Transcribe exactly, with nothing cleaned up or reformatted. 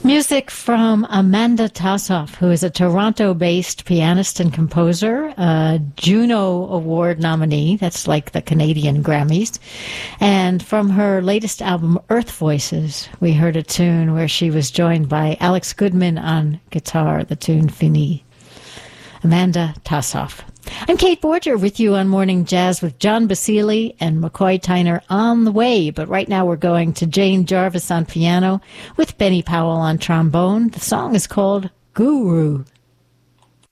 Music from Amanda Tassoff, who is a Toronto-based pianist and composer, a Juno Award nominee, that's like the Canadian Grammys. And from her latest album, Earth Voices, we heard a tune where she was joined by Alex Goodman on guitar, the tune Fini. Amanda Tassoff. I'm Kate Borger with you on Morning Jazz with John Basile and McCoy Tyner on the way. But right now we're going to Jane Jarvis on piano with Benny Powell on trombone. The song is called Guru.